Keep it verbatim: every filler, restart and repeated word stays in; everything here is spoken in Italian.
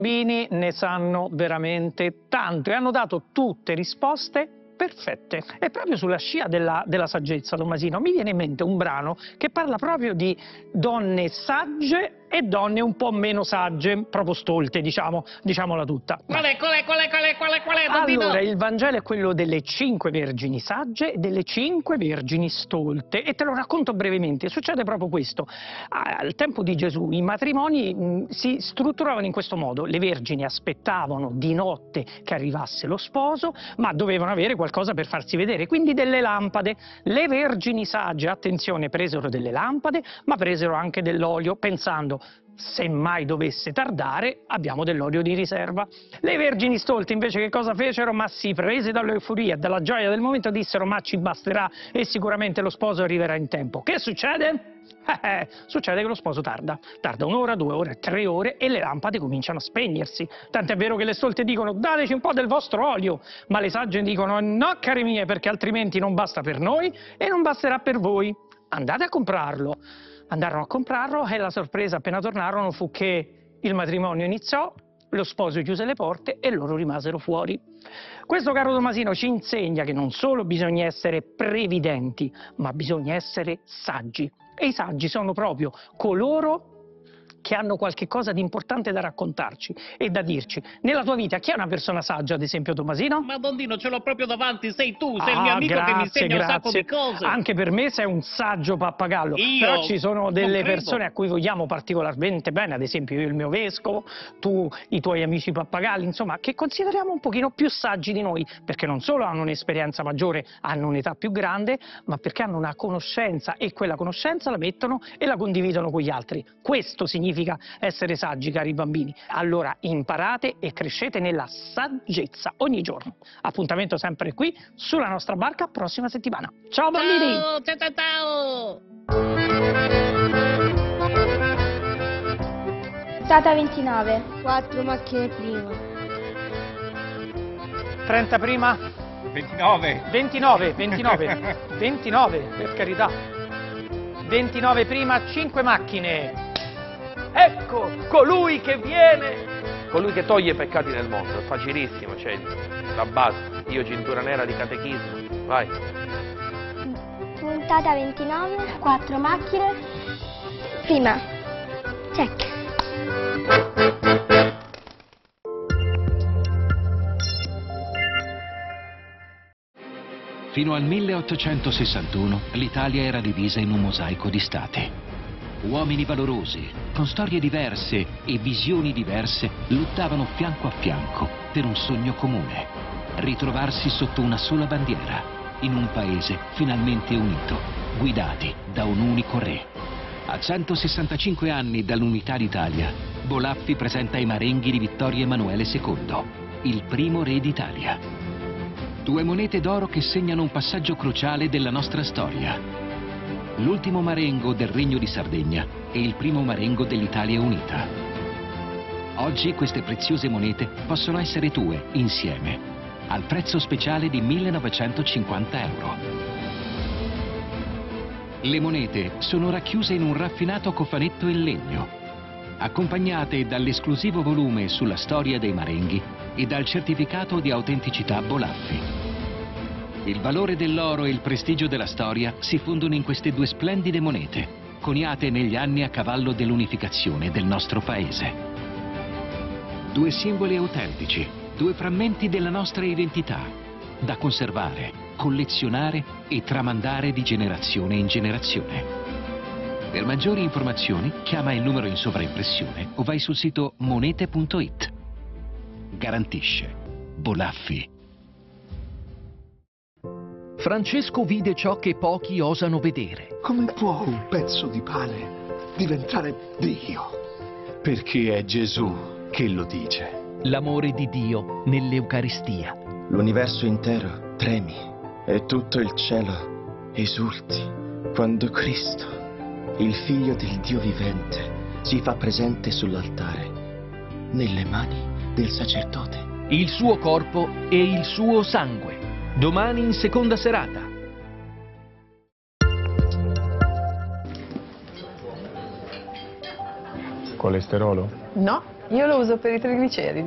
bambini ne sanno veramente tanto e hanno dato tutte risposte perfette. E proprio sulla scia della, della saggezza, Tommasino, mi viene in mente un brano che parla proprio di donne sagge e donne un po' meno sagge, proprio stolte, diciamo, diciamola tutta. Qual è, qual è, qual è, qual è, qual è, qual è, bambino? Allora, il Vangelo è quello delle cinque vergini sagge e delle cinque vergini stolte, e te lo racconto brevemente. Succede proprio questo. Al tempo di Gesù i matrimoni mh, si strutturavano in questo modo: le vergini aspettavano di notte che arrivasse lo sposo, ma dovevano avere qualcosa per farsi vedere, quindi delle lampade. Le vergini sagge, attenzione, presero delle lampade, ma presero anche dell'olio, pensando: se mai dovesse tardare abbiamo dell'olio di riserva. Le vergini stolte invece che cosa fecero? Ma si prese dall'euforia e dalla gioia del momento dissero: ma ci basterà e sicuramente lo sposo arriverà in tempo. Che succede? Eh, eh, succede che lo sposo tarda, tarda un'ora, due ore, tre ore e le lampade cominciano a spegnersi. Tant'è vero che le stolte dicono: dateci un po' del vostro olio, ma le sagge dicono: no, cari mie, perché altrimenti non basta per noi e non basterà per voi. Andate a comprarlo. Andarono a comprarlo e la sorpresa appena tornarono fu che il matrimonio iniziò, lo sposo chiuse le porte e loro rimasero fuori. Questo, caro Tommasino, ci insegna che non solo bisogna essere previdenti, ma bisogna essere saggi. E i saggi sono proprio coloro che hanno qualche cosa di importante da raccontarci e da dirci. Nella tua vita chi è una persona saggia, ad esempio, Tommasino? Ma Dondino, ce l'ho proprio davanti, sei tu, sei ah, il mio amico grazie, che mi insegna grazie. un sacco di cose. Anche per me sei un saggio pappagallo. Io Però ci sono delle credo. persone a cui vogliamo particolarmente bene, ad esempio io il mio vescovo, tu i tuoi amici pappagalli, insomma, che consideriamo un pochino più saggi di noi, perché non solo hanno un'esperienza maggiore, hanno un'età più grande, ma perché hanno una conoscenza e quella conoscenza la mettono e la condividono con gli altri. Questo significa essere saggi, cari bambini. Allora imparate e crescete nella saggezza ogni giorno. Appuntamento sempre qui sulla nostra barca prossima settimana. Ciao bambini! Ciao, ciao, ciao, ciao! Stata ventinove. quattro macchine prima. trenta prima? ventinove. ventinove, ventinove, ventinove, per carità. ventinove prima, cinque macchine. Ecco, colui che viene, colui che toglie i peccati nel mondo, è facilissimo, cioè la base. Io cintura nera di catechismo, vai. Puntata ventinove, quattro macchine, prima, check. Fino al milleottocentosessantuno l'Italia era divisa in un mosaico di stati. Uomini valorosi, con storie diverse e visioni diverse, lottavano fianco a fianco per un sogno comune: ritrovarsi sotto una sola bandiera, in un paese finalmente unito, guidati da un unico re. A centosessantacinque anni dall'unità d'Italia, Bolaffi presenta i marenghi di Vittorio Emanuele secondo, il primo re d'Italia. Due monete d'oro che segnano un passaggio cruciale della nostra storia. L'ultimo marengo del Regno di Sardegna e il primo marengo dell'Italia unita. Oggi queste preziose monete possono essere tue, insieme, al prezzo speciale di millenovecentocinquanta euro. Le monete sono racchiuse in un raffinato cofanetto in legno, accompagnate dall'esclusivo volume sulla storia dei marenghi e dal certificato di autenticità Bolaffi. Il valore dell'oro e il prestigio della storia si fondono in queste due splendide monete, coniate negli anni a cavallo dell'unificazione del nostro paese. Due simboli autentici, due frammenti della nostra identità, da conservare, collezionare e tramandare di generazione in generazione. Per maggiori informazioni chiama il numero in sovraimpressione o vai sul sito monete punto it. Garantisce Bolaffi. Francesco vide ciò che pochi osano vedere. Come può un pezzo di pane diventare Dio? Perché è Gesù che lo dice. L'amore di Dio nell'Eucaristia. L'universo intero tremi e tutto il cielo esulti quando Cristo, il Figlio del Dio vivente, si fa presente sull'altare, nelle mani del sacerdote. Il suo corpo e il suo sangue. Domani in seconda serata. Colesterolo? No, Io lo uso per i trigliceridi.